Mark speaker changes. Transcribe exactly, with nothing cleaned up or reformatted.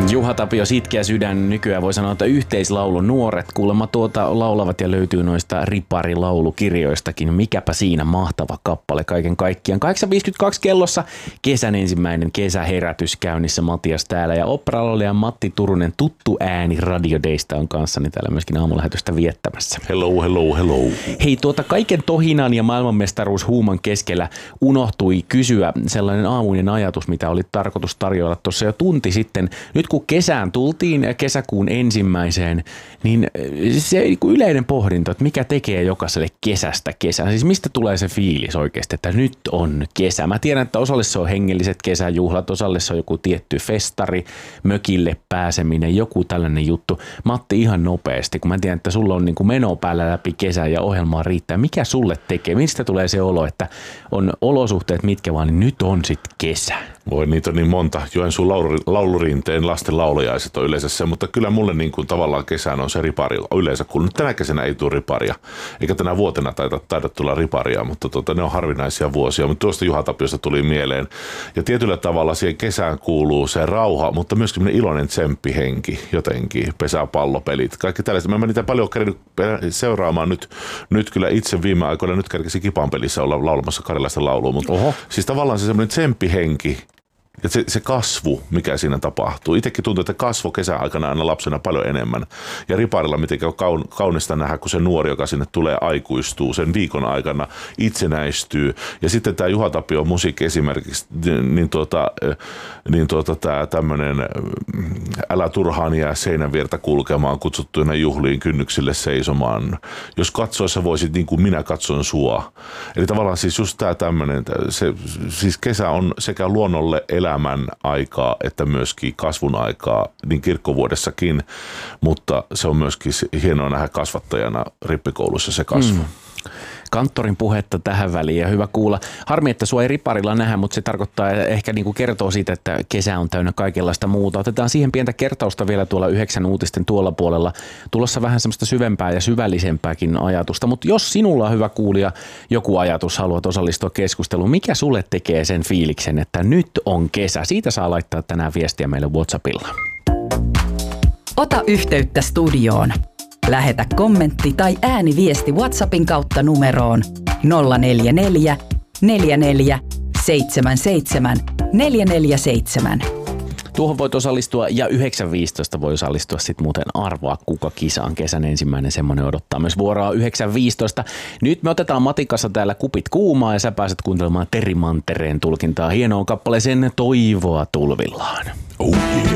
Speaker 1: Juha Tapio, Sitkeä sydän, nykyään voi sanoa, että yhteislaulu. Nuoret kuulemma tuota laulavat ja löytyy noista riparilaulukirjoistakin. Mikäpä siinä mahtava kappale kaiken kaikkiaan. kahdeksan viisikymmentäkaksi kellossa kesän ensimmäinen kesäherätys käynnissä. Matias täällä ja oopperalaulaja ja Matti Turunen, tuttu ääni Radio Daysta, on kanssani täällä myöskin aamulähetystä viettämässä.
Speaker 2: Hello, hello, hello.
Speaker 1: Hei, tuota kaiken tohinan ja maailmanmestaruushuuman keskellä unohtui kysyä sellainen aamuinen ajatus, mitä oli tarkoitus tarjoilla tuossa jo tunti sitten. Nyt kun kesään tultiin kesäkuun ensimmäiseen, niin se yleinen pohdinta, että mikä tekee jokaiselle kesästä kesän. Siis mistä tulee se fiilis oikeasti, että nyt on kesä. Mä tiedän, että osalle se on hengelliset kesäjuhlat, osalle se on joku tietty festari, mökille pääseminen, joku tällainen juttu. Matti, ihan nopeasti, kun mä tiedän, että sulla on niin kuin meno päällä läpi kesän ja ohjelmaa riittää. Mikä sulle tekee? Mistä tulee se olo, että on olosuhteet mitkä vaan, niin nyt on sitten kesä?
Speaker 2: Voi, niitä on niin monta. Joensuun laulurinteen lasten laulajaiset on yleensä se, mutta kyllä mulle niin kuin tavallaan kesään on se ripari yleensä, kun nyt tänä kesänä ei tule riparia, eikä tänä vuotena taida, taida tulla riparia, mutta tota, ne on harvinaisia vuosia. Mutta tuosta Juha Tapiosta tuli mieleen. Ja tietyllä tavalla siihen kesään kuuluu se rauha, mutta myöskin iloinen tsemppihenki jotenkin, pesäpallopelit, kaikki tällaiset. Mä en niitä paljon kerännyt seuraamaan nyt, nyt kyllä itse viime aikoina, nyt kerkesin Kipan pelissä olla laulamassa karjalaista laulua, mutta Oho. Siis tavallaan se semmoinen tsemppihenki, ja se, se kasvu, mikä siinä tapahtuu. Itsekin tuntuu, että kasvo kesän aikana aina lapsena paljon enemmän. Ja riparilla mitenkä on kaun, kaunista nähdä, kun se nuori, joka sinne tulee, aikuistuu sen viikon aikana, itsenäistyy. Ja sitten tämä Juha Tapion musiikki esimerkiksi, niin, tuota, niin tuota, tämä tämmöinen älä turhaan jää seinän viertä kulkemaan, kutsuttuina juhliin kynnyksille seisomaan. Jos katsoessa voisit niin kuin minä katson sua. Eli tavallaan siis just tämä tämmöinen, se, siis kesä on sekä luonnolle elämän aikaa, että myöskin kasvun aikaa, niin kirkkovuodessakin, mutta se on myöskin hienoa nähdä kasvattajana rippikoulussa se kasvu. Mm.
Speaker 1: Kanttorin puhetta tähän väliin ja hyvä kuulla. Harmi, että sua ei riparilla nähdä, mutta se tarkoittaa ehkä niin kuin kertoo siitä, että kesä on täynnä kaikenlaista muuta. Otetaan siihen pientä kertausta vielä tuolla yhdeksän uutisten tuolla puolella. Tulossa vähän semmoista syvempää ja syvällisempääkin ajatusta, mutta jos sinulla on hyvä kuulija joku ajatus, haluat osallistua keskusteluun, mikä sulle tekee sen fiiliksen, että nyt on kesä? Siitä saa laittaa tänään viestiä meille WhatsAppilla.
Speaker 3: Ota yhteyttä studioon. Lähetä kommentti tai ääniviesti WhatsAppin kautta numeroon nolla neljä neljä, neljä neljä, seitsemän seitsemän, neljä neljä seitsemän.
Speaker 1: Tuohon voit osallistua ja yhdeksän viisitoista voi osallistua sitten muuten arvoa, kuka kisaan kesän ensimmäinen semmoinen odottaa myös vuoroa yhdeksän viisitoista. Nyt me otetaan matikassa täällä kupit kuumaa ja sä pääset kuuntelemaan Teri Mantereen tulkintaa hienoon kappaleeseen Toivoa tulvillaan.